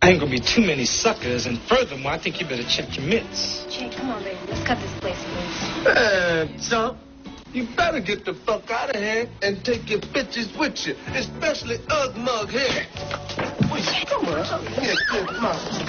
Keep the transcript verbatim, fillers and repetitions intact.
ain't gonna be too many suckers, and furthermore, I think you better check your mitts. Jay, come on, baby. Let's cut this place loose. Man, chump, you better get the fuck out of here and take your bitches with you, especially Ugg Mug here. Wait, come on. Yeah, come on.